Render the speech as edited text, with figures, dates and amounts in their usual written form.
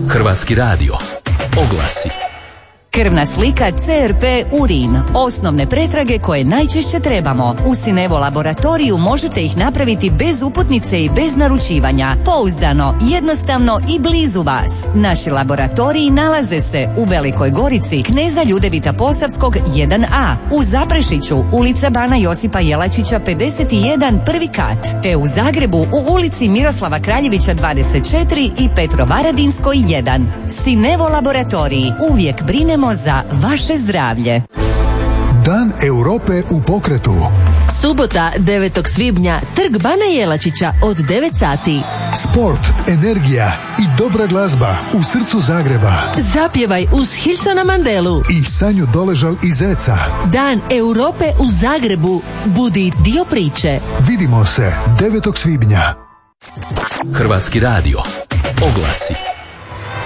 Hrvatski radio. Oglasi. Krvna slika CRP urin. Osnovne pretrage koje najčešće trebamo. U Synevo laboratoriju možete ih napraviti bez uputnice i bez naručivanja. Pouzdano, jednostavno i blizu vas. Naši laboratoriji nalaze se u Velikoj Gorici, Kneza Ljudevita Posavskog 1A, u Zaprešiću, ulica Bana Josipa Jelačića 51, prvi kat, te u Zagrebu u ulici Miroslava Kraljevića 24 i Petrovaradinskoj 1. Synevo laboratoriji. Uvijek brinemo za vaše zdravlje. Dan Europe u pokretu. Subota 9. svibnja, Trg Bana Jelačića od 9 sati. Sport, energija i dobra glazba u srcu Zagreba. Zapjevaj uz Hilsona Mandelu I Sanju Doležal iz Zeca. Dan Europe u Zagrebu. Budi dio priče. Vidimo se 9. svibnja. Hrvatski radio. Oglasi.